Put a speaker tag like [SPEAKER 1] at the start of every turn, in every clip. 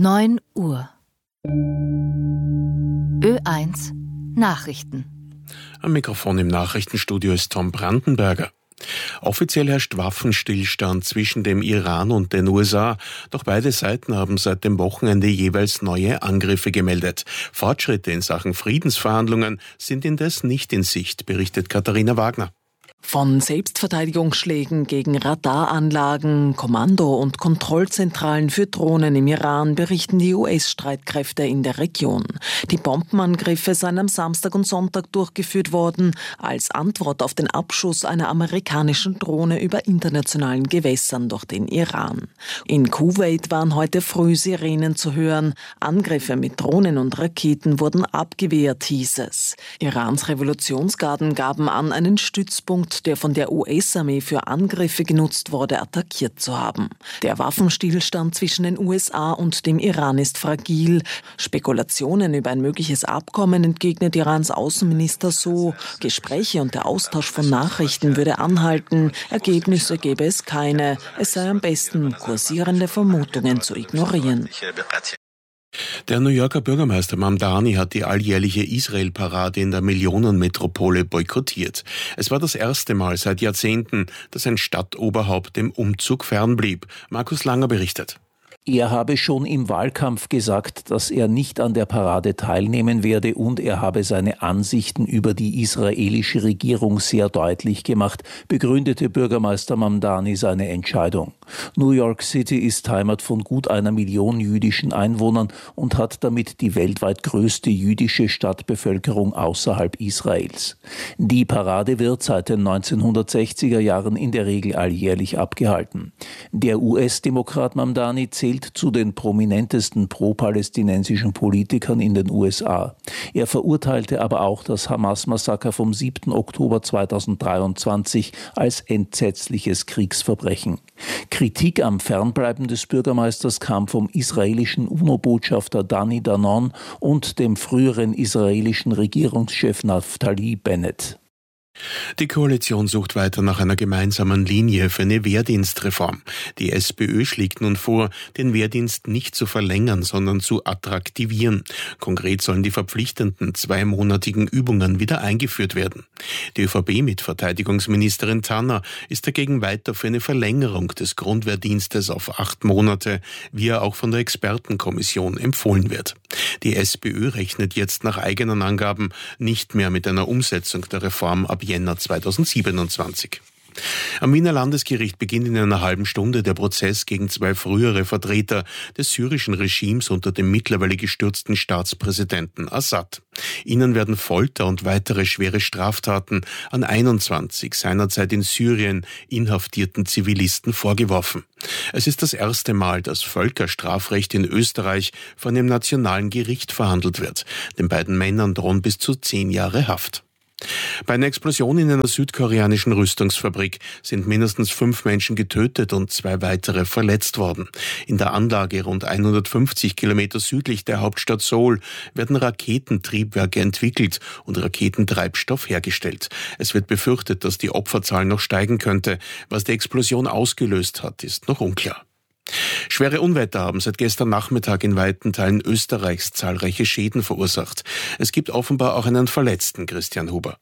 [SPEAKER 1] 9 Uhr. Ö1 Nachrichten.
[SPEAKER 2] Am Mikrofon im Nachrichtenstudio ist Tom Brandenberger. Offiziell herrscht Waffenstillstand zwischen dem Iran und den USA, doch beide Seiten haben seit dem Wochenende jeweils neue Angriffe gemeldet. Fortschritte in Sachen Friedensverhandlungen sind indes nicht in Sicht, berichtet Katharina Wagner.
[SPEAKER 3] Von Selbstverteidigungsschlägen gegen Radaranlagen, Kommando- und Kontrollzentralen für Drohnen im Iran berichten die US-Streitkräfte in der Region. Die Bombenangriffe seien am Samstag und Sonntag durchgeführt worden, als Antwort auf den Abschuss einer amerikanischen Drohne über internationalen Gewässern durch den Iran. In Kuwait waren heute früh Sirenen zu hören. Angriffe mit Drohnen und Raketen wurden abgewehrt, hieß es. Irans Revolutionsgarden gaben an, einen Stützpunkt, der von der US-Armee für Angriffe genutzt wurde, attackiert zu haben. Der Waffenstillstand zwischen den USA und dem Iran ist fragil. Spekulationen über ein mögliches Abkommen entgegnet Irans Außenminister so. Gespräche und der Austausch von Nachrichten würde anhalten. Ergebnisse gäbe es keine. Es sei am besten, kursierende Vermutungen zu ignorieren.
[SPEAKER 2] Der New Yorker Bürgermeister Mamdani hat die alljährliche Israel-Parade in der Millionenmetropole boykottiert. Es war das erste Mal seit Jahrzehnten, dass ein Stadtoberhaupt dem Umzug fernblieb. Markus Langer berichtet.
[SPEAKER 4] Er habe schon im Wahlkampf gesagt, dass er nicht an der Parade teilnehmen werde und er habe seine Ansichten über die israelische Regierung sehr deutlich gemacht, begründete Bürgermeister Mamdani seine Entscheidung. New York City ist Heimat von gut 1 Million jüdischen Einwohnern und hat damit die weltweit größte jüdische Stadtbevölkerung außerhalb Israels. Die Parade wird seit den 1960er Jahren in der Regel alljährlich abgehalten. Der US-Demokrat Mamdani zählt zu den prominentesten pro-palästinensischen Politikern in den USA. Er verurteilte aber auch das Hamas-Massaker vom 7. Oktober 2023 als entsetzliches Kriegsverbrechen. Kritik am Fernbleiben des Bürgermeisters kam vom israelischen UNO-Botschafter Dani Danon und dem früheren israelischen Regierungschef Naftali Bennett.
[SPEAKER 2] Die Koalition sucht weiter nach einer gemeinsamen Linie für eine Wehrdienstreform. Die SPÖ schlägt nun vor, den Wehrdienst nicht zu verlängern, sondern zu attraktivieren. Konkret sollen die verpflichtenden 2-monatigen Übungen wieder eingeführt werden. Die ÖVP mit Verteidigungsministerin Tanner ist dagegen weiter für eine Verlängerung des Grundwehrdienstes auf 8 Monate, wie er auch von der Expertenkommission empfohlen wird. Die SPÖ rechnet jetzt nach eigenen Angaben nicht mehr mit einer Umsetzung der Reform ab Jänner 2027. Am Wiener Landesgericht beginnt in einer halben Stunde der Prozess gegen 2 frühere Vertreter des syrischen Regimes unter dem mittlerweile gestürzten Staatspräsidenten Assad. Ihnen werden Folter und weitere schwere Straftaten an 21 seinerzeit in Syrien inhaftierten Zivilisten vorgeworfen. Es ist das erste Mal, dass Völkerstrafrecht in Österreich von einem nationalen Gericht verhandelt wird. Den beiden Männern drohen bis zu 10 Jahre Haft. Bei einer Explosion in einer südkoreanischen Rüstungsfabrik sind mindestens 5 Menschen getötet und 2 weitere verletzt worden. In der Anlage rund 150 Kilometer südlich der Hauptstadt Seoul werden Raketentriebwerke entwickelt und Raketentreibstoff hergestellt. Es wird befürchtet, dass die Opferzahl noch steigen könnte. Was die Explosion ausgelöst hat, ist noch unklar. Schwere Unwetter haben seit gestern Nachmittag in weiten Teilen Österreichs zahlreiche Schäden verursacht. Es gibt offenbar auch einen Verletzten, Christian Huber.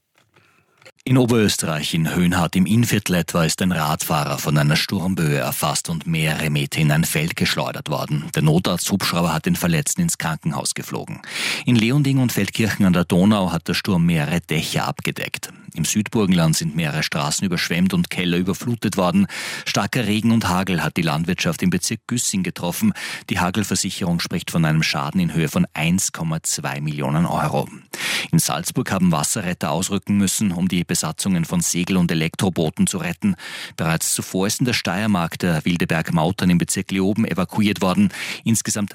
[SPEAKER 5] In Oberösterreich, in Höhenhardt im Innviertel etwa, ist ein Radfahrer von einer Sturmböe erfasst und mehrere Meter in ein Feld geschleudert worden. Der Notarzthubschrauber hat den Verletzten ins Krankenhaus geflogen. In Leonding und Feldkirchen an der Donau hat der Sturm mehrere Dächer abgedeckt. Im Südburgenland sind mehrere Straßen überschwemmt und Keller überflutet worden. Starker Regen und Hagel hat die Landwirtschaft im Bezirk Güssing getroffen. Die Hagelversicherung spricht von einem Schaden in Höhe von 1,2 Millionen Euro. In Salzburg haben Wasserretter ausrücken müssen, um die Besatzungen von Segel- und Elektrobooten zu retten. Bereits zuvor ist in der Steiermark der Wildeberg-Mautern im Bezirk Leoben evakuiert worden. Insgesamt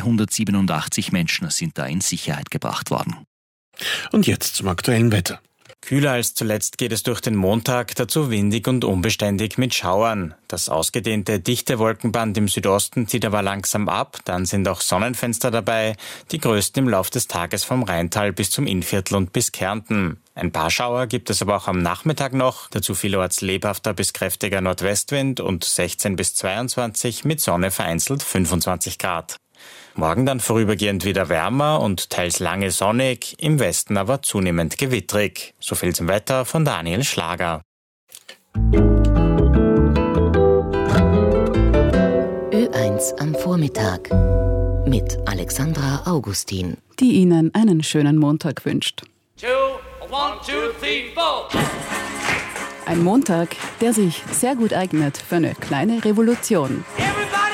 [SPEAKER 5] 387 Menschen sind da in Sicherheit gebracht worden.
[SPEAKER 2] Und jetzt zum aktuellen Wetter.
[SPEAKER 6] Kühler als zuletzt geht es durch den Montag, dazu windig und unbeständig mit Schauern. Das ausgedehnte, dichte Wolkenband im Südosten zieht aber langsam ab, dann sind auch Sonnenfenster dabei, die größten im Lauf des Tages vom Rheintal bis zum Innviertel und bis Kärnten. Ein paar Schauer gibt es aber auch am Nachmittag noch, dazu vielerorts lebhafter bis kräftiger Nordwestwind und 16 bis 22, mit Sonne vereinzelt 25 Grad. Morgen dann vorübergehend wieder wärmer und teils lange sonnig, im Westen aber zunehmend gewittrig. So viel zum Wetter von Daniel Schlager.
[SPEAKER 1] Ö1 am Vormittag mit Alexandra Augustin,
[SPEAKER 7] die Ihnen einen schönen Montag wünscht.
[SPEAKER 8] 2, 1, 2, 3, 4.
[SPEAKER 7] Ein Montag, der sich sehr gut eignet für eine kleine Revolution.
[SPEAKER 8] Here we